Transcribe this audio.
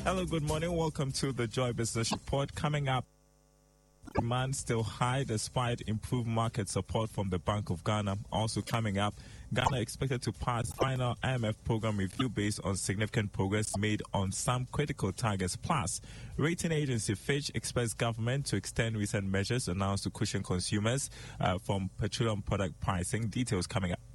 Hello, good morning. Welcome to the Joy Business Report. Coming up, demand still high despite improved market support from the Bank of Ghana. Also coming up, Ghana expected to pass final IMF program review based on significant progress made on some critical targets. Plus, rating agency Fitch expects government to extend recent measures announced to cushion consumers from petroleum product pricing. Details coming up.